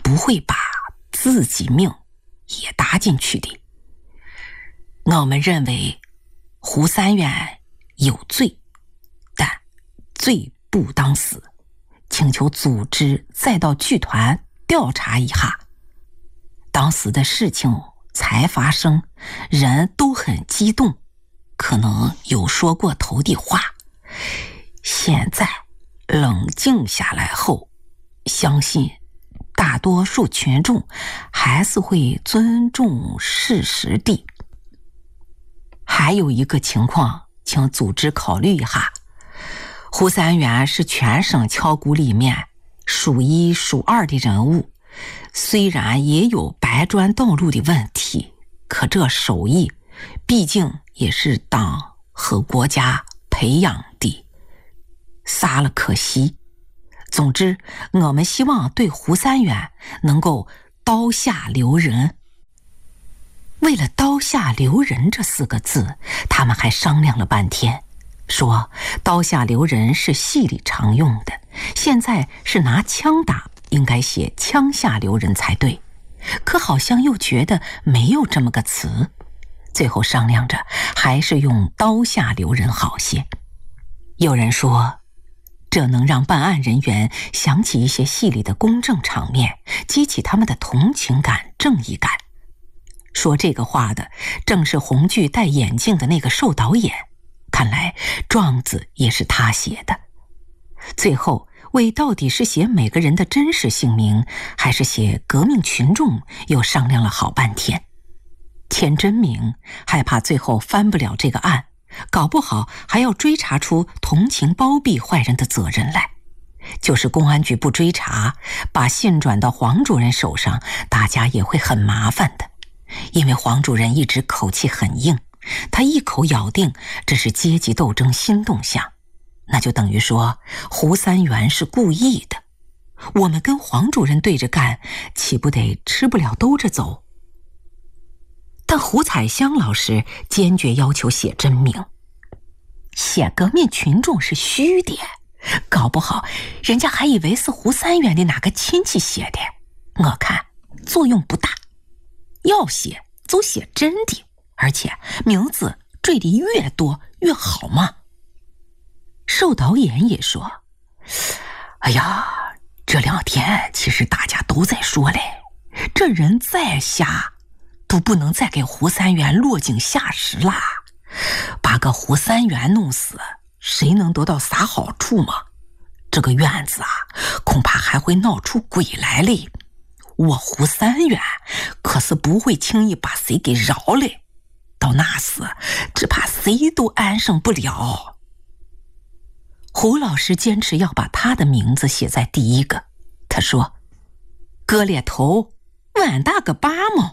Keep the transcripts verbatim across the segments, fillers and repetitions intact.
不会把自己命也搭进去的。我们认为胡三元有罪，但罪不当死，请求组织再到剧团调查一下。当时的事情才发生，人都很激动，可能有说过头的话。现在冷静下来后，相信大多数群众还是会尊重事实的。还有一个情况，请组织考虑一下。胡三元是全省敲鼓里面数一数二的人物，虽然也有白砖道路的问题，可这手艺毕竟也是党和国家培养的，杀了可惜。总之，我们希望对胡三元能够刀下留人。为了刀下留人这四个字，他们还商量了半天，说刀下留人是戏里常用的，现在是拿枪打，应该写枪下留人才对，可好像又觉得没有这么个词，最后商量着还是用刀下留人好些。有人说这能让办案人员想起一些戏里的公正场面，激起他们的同情感、正义感。说这个话的正是红剧戴眼镜的那个瘦导演，看来状子也是他写的。最后为到底是写每个人的真实姓名，还是写革命群众，又商量了好半天。签真名，害怕最后翻不了这个案，搞不好还要追查出同情包庇坏人的责任来。就是公安局不追查，把信转到黄主任手上，大家也会很麻烦的。因为黄主任一直口气很硬，他一口咬定这是阶级斗争新动向，那就等于说胡三元是故意的。我们跟黄主任对着干，岂不得吃不了兜着走？但胡彩香老师坚决要求写真名，写革命群众是虚的，搞不好人家还以为是胡三元的哪个亲戚写的，我看作用不大。要写就写真的，而且名字缀的越多越好嘛。瘦导演也说，哎呀，这两天其实大家都在说嘞，这人再瞎都不能再给胡三元落井下石啦，把个胡三元弄死，谁能得到啥好处嘛？这个院子啊，恐怕还会闹出鬼来嘞。我胡三元可是不会轻易把谁给饶了，到那时只怕谁都安生不了。胡老师坚持要把他的名字写在第一个，他说割裂头碗大个八毛。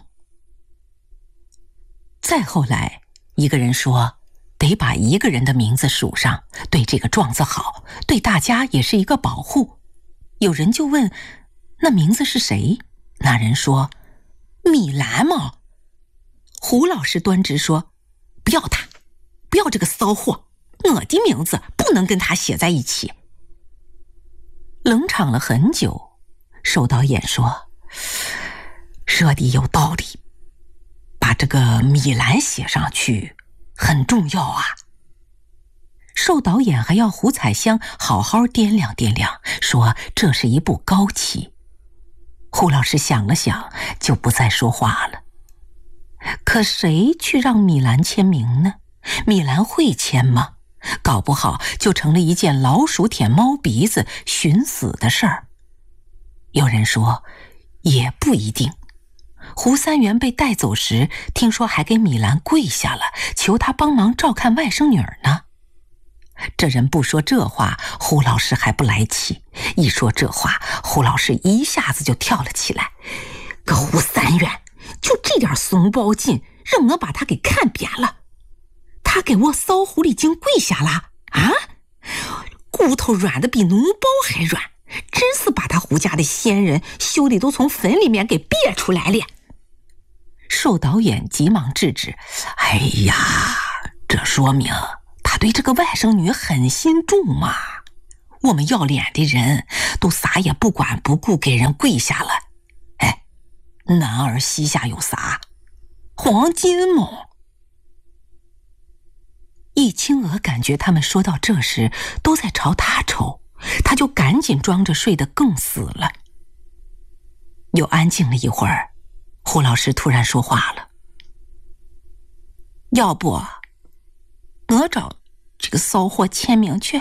再后来一个人说得把一个人的名字数上，对这个状子好，对大家也是一个保护。有人就问那名字是谁，那人说米兰嘛。胡老师端直说不要他，不要这个骚货，我的名字不能跟他写在一起。冷场了很久，瘦导演说说的有道理，把这个米兰写上去很重要啊。瘦导演还要胡彩香好好掂量掂量，说这是一步高棋。胡老师想了想，就不再说话了。可谁去让米兰签名呢？米兰会签吗？搞不好就成了一件老鼠舔猫鼻子寻死的事儿。有人说也不一定，胡三元被带走时，听说还给米兰跪下了，求他帮忙照看外甥女儿呢。这人不说这话，胡老师还不来气，一说这话，胡老师一下子就跳了起来。个胡三元就这点怂包劲，让我把他给看扁了。他给我烧狐狸精跪下了啊！骨头软的比脓包还软，真是把他胡家的先人修的都从坟里面给憋出来了。瘦导演急忙制止，哎呀，这说明他对这个外甥女很心重嘛。我们要脸的人都啥也不管不顾给人跪下了， 男儿膝下有啥？黄金吗？易清娥感觉他们说到这时都在朝他瞅，他就赶紧装着睡得更死了。又安静了一会儿，胡老师突然说话了：要不我找这个骚货签名去。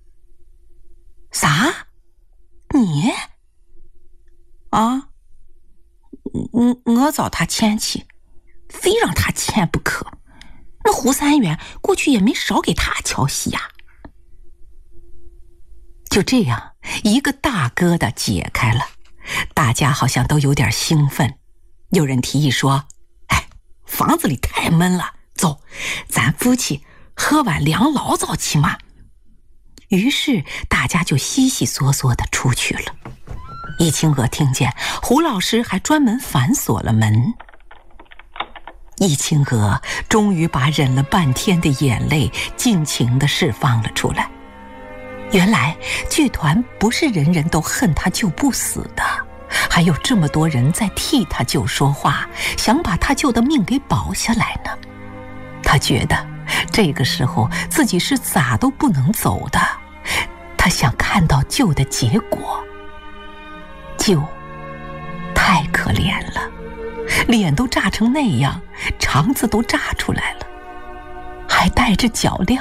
啥？你？啊？我我找他签去，非让他签不可。那胡三元过去也没少给他敲戏呀。就这样，一个大疙瘩解开了，大家好像都有点兴奋。有人提议说：哎，房子里太闷了，走，咱夫妻喝碗凉醪糟去嘛。于是大家就悉悉嗦嗦地出去了。易清娥听见胡老师还专门反锁了门。易清娥终于把忍了半天的眼泪尽情地释放了出来。原来剧团不是人人都恨他舅不死的，还有这么多人在替他舅说话，想把他舅的命给保下来呢。他觉得这个时候自己是咋都不能走的，他想看到舅的结果。舅太可怜了，脸都炸成那样，肠子都炸出来了，还带着脚镣。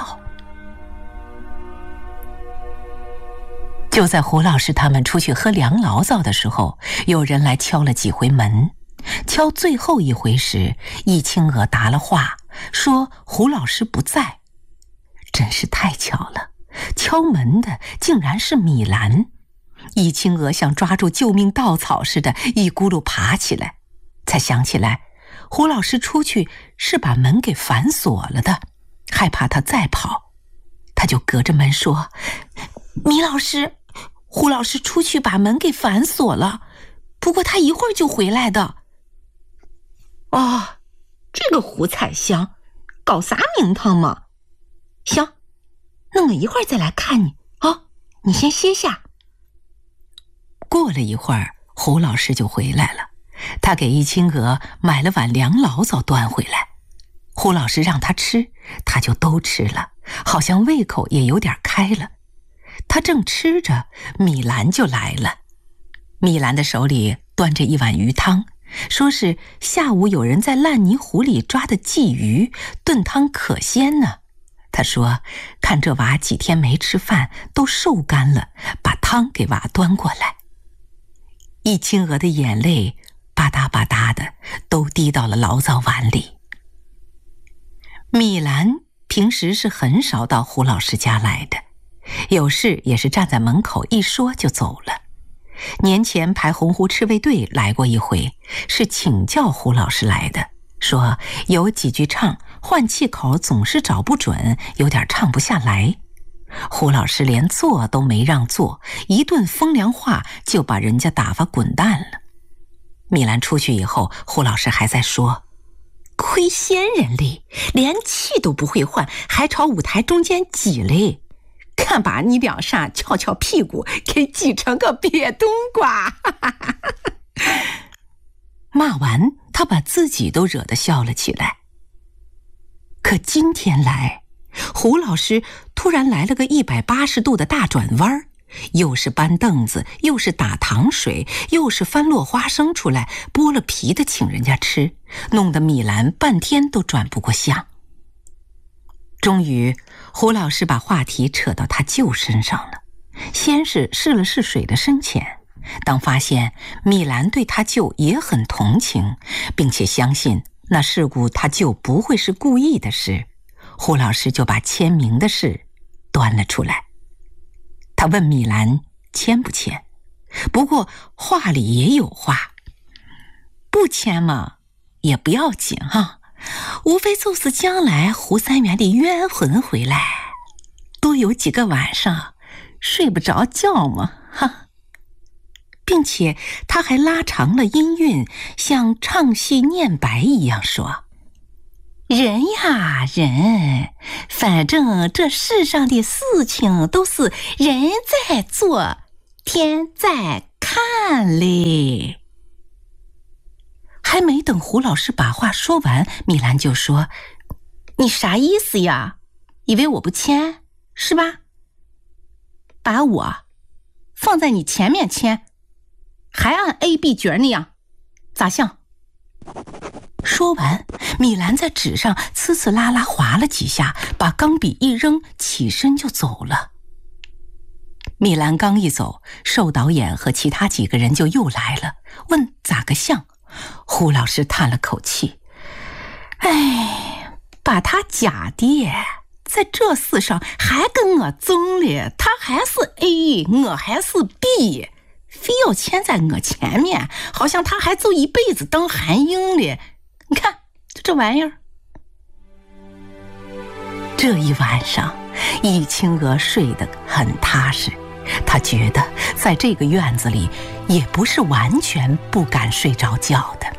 就在胡老师他们出去喝凉醪糟的时候，有人来敲了几回门。敲最后一回时，易清娥答了话，说胡老师不在。真是太巧了，敲门的竟然是米兰。易清娥像抓住救命稻草似的，一咕噜爬起来，才想起来胡老师出去是把门给反锁了的，害怕他再跑，他就隔着门说：米老师，胡老师出去把门给反锁了，不过他一会儿就回来的。哦，这个胡彩香搞啥名堂嘛？行，那我一会儿再来看你啊，你先歇下。过了一会儿，胡老师就回来了，他给易清娥买了碗凉醪糟端回来。胡老师让他吃，他就都吃了，好像胃口也有点开了。他正吃着，米兰就来了。米兰的手里端着一碗鱼汤，说是下午有人在烂泥湖里抓的鲫鱼，炖汤可鲜呢。他说看这娃几天没吃饭，都瘦干了，把汤给娃端过来。易清娥的眼泪吧嗒吧嗒的都滴到了醪糟碗里。米兰平时是很少到胡老师家来的，有事也是站在门口一说就走了。年前排洪湖赤卫队来过一回，是请教胡老师来的，说有几句唱换气口总是找不准，有点唱不下来。胡老师连做都没让做，一顿风凉话就把人家打发滚蛋了。米兰出去以后，胡老师还在说：亏仙人嘞，连气都不会换，还朝舞台中间挤嘞，看把你两扇翘翘屁股给挤成个瘪冬瓜。骂完，他把自己都惹得笑了起来。可今天来，胡老师突然来了个一百八十度的大转弯，又是搬凳子，又是打糖水，又是翻落花生出来，剥了皮的请人家吃，弄得米兰半天都转不过相。终于胡老师把话题扯到他舅身上了，先是试了试水的深浅，当发现米兰对他舅也很同情，并且相信那事故他舅不会是故意的事，胡老师就把签名的事端了出来。他问米兰签不签，不过话里也有话，不签嘛也不要紧哈，无非就是将来胡三元的冤魂回来，多有几个晚上睡不着觉嘛哈。并且他还拉长了音韵，像唱戏念白一样说：人呀人，反正这世上的事情都是人在做，天在看嘞。 还没等胡老师把话说完，米兰就说：“你啥意思呀？以为我不签是吧？把我放在你前面签，还按 A B 角那样，咋像？”说完，米兰在纸上呲呲啦啦划了几下，把钢笔一扔，起身就走了。米兰刚一走，寿导演和其他几个人就又来了，问咋个像。胡老师叹了口气：“哎，把他假的，在这事上还跟我争了，他还是 A， 我还是 B， 非要签在我前面，好像他还就一辈子当韩英了。你看，就这玩意儿。”这一晚上，易清娥睡得很踏实。她觉得在这个院子里也不是完全不敢睡着觉的。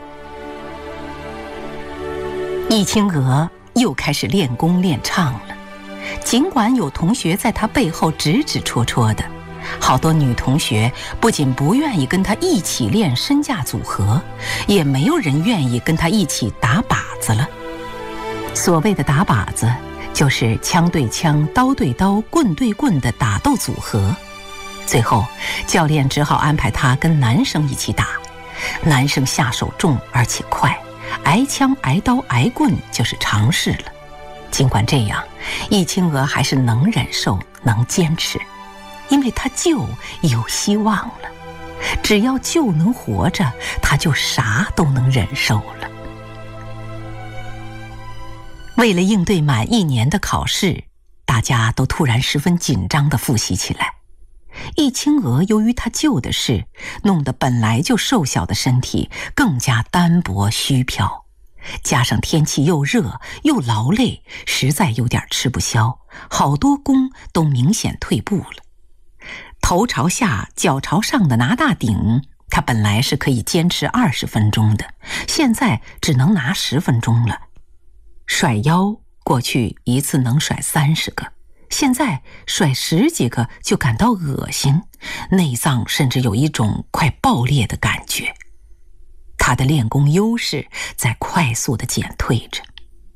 易清娥又开始练功练唱了，尽管有同学在她背后指指戳戳的，好多女同学不仅不愿意跟她一起练身架组合，也没有人愿意跟她一起打靶子了。所谓的打靶子，就是枪对枪、刀对刀、棍对棍的打斗组合。最后，教练只好安排他跟男生一起打。男生下手重而且快，挨枪挨刀挨棍就是常事了。尽管这样，易清娥还是能忍受能坚持，因为他舅有希望了。只要舅能活着，他就啥都能忍受了。为了应对满一年的考试，大家都突然十分紧张地复习起来。易清娥由于她舅的事，弄得本来就瘦小的身体更加单薄虚飘，加上天气又热又劳累，实在有点吃不消，好多功都明显退步了。头朝下脚朝上的拿大顶，她本来是可以坚持二十分钟的，现在只能拿十分钟了。甩腰过去一次能甩三十个，现在甩十几个就感到恶心，内脏甚至有一种快爆裂的感觉。他的练功优势在快速地减退着。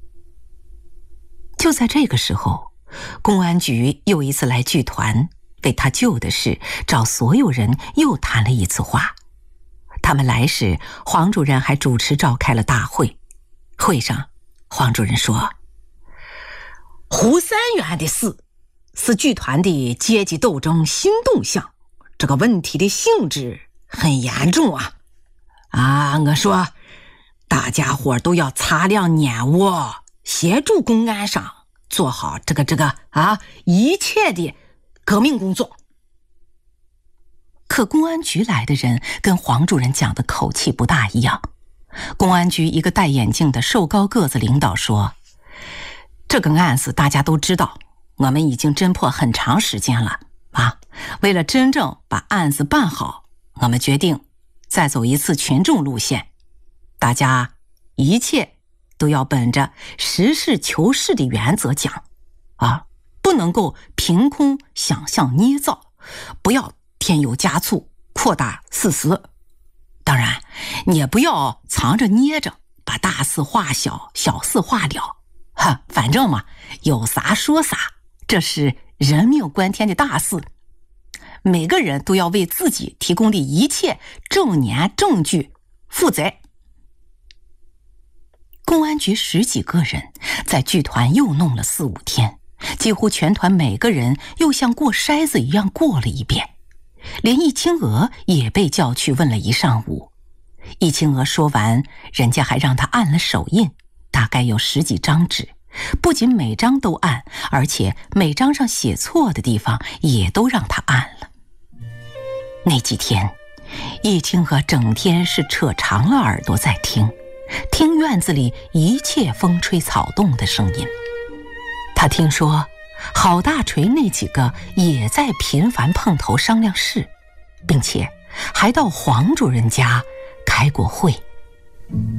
就在这个时候，公安局又一次来剧团，为他舅的事找所有人又谈了一次话。他们来时，黄主任还主持召开了大会。会上，黄主任说：“胡三元的事是剧团的阶级斗争新动向，这个问题的性质很严重啊！啊，我说，大家伙都要擦亮眼窝，协助公安上做好这个这个啊一切的革命工作。”可公安局来的人跟黄主任讲的口气不大一样。公安局一个戴眼镜的瘦高个子领导说：“这个案子大家都知道，我们已经侦破很长时间了啊！为了真正把案子办好，我们决定再走一次群众路线。大家一切都要本着实事求是的原则讲啊，不能够凭空想象捏造，不要添油加醋，扩大事实。当然，也不要藏着捏着，把大事化小，小事化了。哈，反正嘛，有啥说啥，这是人命关天的大事，每个人都要为自己提供的一切证言证据负责。”公安局十几个人在剧团又弄了四五天，几乎全团每个人又像过筛子一样过了一遍，连易清娥也被叫去问了一上午。易清娥说完，人家还让他按了手印，大概有十几张纸，不仅每张都按，而且每张上写错的地方也都让他按了。那几天，易清娥整天是扯长了耳朵在听，听院子里一切风吹草动的声音。他听说郝大锤那几个也在频繁碰头商量事，并且还到黄主任家开过会。